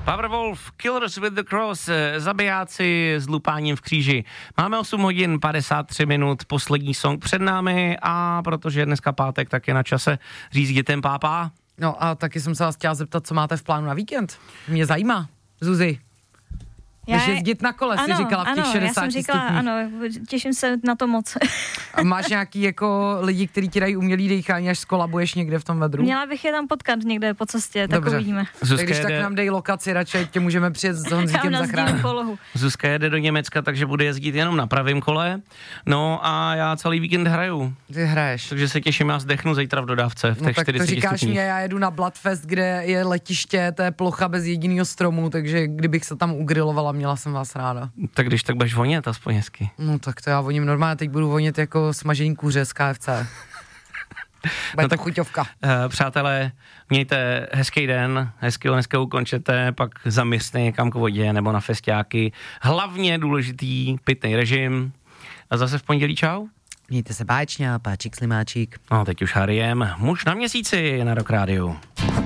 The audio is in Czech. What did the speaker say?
Powerwolf, Killers with the Cross, zabijáci s lupáním v kříži. Máme 8 hodin 53 minut, poslední song před námi a protože je dneska pátek, tak je na čase říct dětem pápá. No a taky jsem se vás chtěla zeptat, co máte v plánu na víkend. Mě zajímá, Zuzi. Když jezdit na kole, jsi říkala v těch 60 já jsem říkala, stupních. ano, těším se na to moc. A máš nějaký jako lidi, kteří ti dají umělý dýchání, až skolabuješ někde v tom vedru? Měla bych je tam potkat někde po cestě, tak Dobře. uvidíme. Tak když tak nám dej lokaci, radši tě můžeme přijet s Honzíkem zachránit. Zuzka jede do Německa, takže bude jezdit jenom na pravém kole. No a já celý víkend hraju. Ty hraješ. Takže se těším, já zdechnu zítra v dodávce v těch 40 tak to říkáš stupních. mě, já jedu na Bloodfest, kde je letiště, to je plocha bez jediného stromu, takže kdybych se tam ugrilovala, měla jsem vás ráda. Tak když tak budeš vonět aspoň hezky. No tak to já voním normálně, teď budu vonět jako smažení kuře z KFC. Bude to chuťovka. Přátelé, mějte hezký den, dneska ukončete, pak zaměřte někam k vodě nebo na festiáky. Hlavně důležitý pitný režim. A zase v pondělí čau. Mějte se báječně, páčik slimáčik. No teď už Hariem, muž na měsíci na Rock Rádiu.